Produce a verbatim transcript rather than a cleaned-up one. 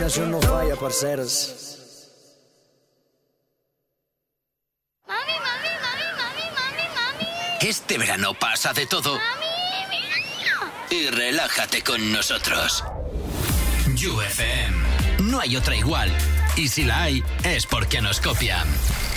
imaginación no falla, parceros. Mami, mami, mami, mami, mami, mami. Este verano pasa de todo. Mami, mira. Y relájate con nosotros. U F M. No hay otra igual. Y si la hay, es porque nos copian.